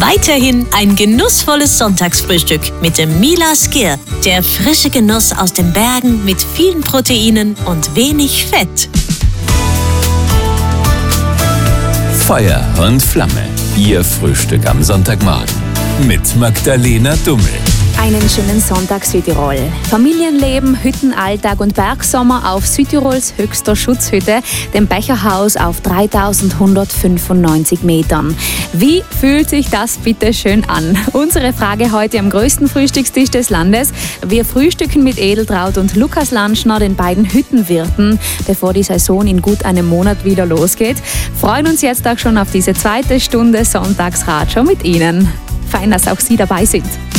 Weiterhin ein genussvolles Sonntagsfrühstück mit dem Mila Skir. Der frische Genuss aus den Bergen mit vielen Proteinen und wenig Fett. Feuer und Flamme. Ihr Frühstück am Sonntagmorgen mit Magdalena Dummel. Einen schönen Sonntag Südtirol. Familienleben, Hüttenalltag und Bergsommer auf Südtirols höchster Schutzhütte, dem Becherhaus auf 3195 Metern. Wie fühlt sich das bitte schön an? Unsere Frage heute am größten Frühstückstisch des Landes. Wir frühstücken mit Edeltraut und Lukas Lanschner, den beiden Hüttenwirten, bevor die Saison in gut einem Monat wieder losgeht. Freuen uns jetzt auch schon auf diese zweite Stunde Sonntagsratshow mit Ihnen. Fein, dass auch Sie dabei sind.